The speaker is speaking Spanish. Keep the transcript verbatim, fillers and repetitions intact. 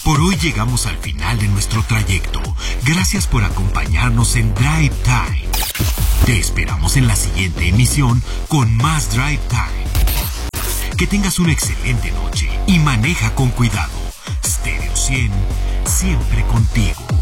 Por hoy llegamos al final de nuestro trayecto. Gracias por acompañarnos en Drive Time. Te esperamos en la siguiente emisión con más Drive Time. Que tengas una excelente noche y maneja con cuidado. Stereo cien, siempre contigo.